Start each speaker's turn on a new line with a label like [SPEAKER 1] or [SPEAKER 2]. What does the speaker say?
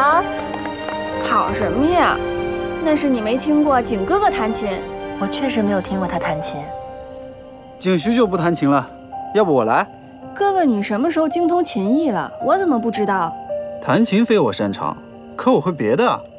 [SPEAKER 1] 啊？
[SPEAKER 2] 好什么呀？那是你没听过景哥哥弹琴。
[SPEAKER 1] 我确实没有听过他弹琴。
[SPEAKER 3] 景徐就不弹琴了，要不我来？
[SPEAKER 2] 哥哥，你什么时候精通琴艺了？我怎么不知道？
[SPEAKER 3] 弹琴非我擅长，可我会别的啊。